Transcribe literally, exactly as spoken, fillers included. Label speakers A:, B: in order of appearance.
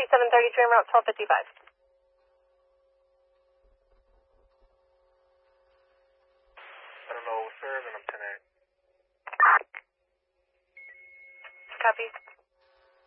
A: seven thirty-three en route twelve fifty-five.
B: I don't know, sir, and I'm ten eight.
A: Copy.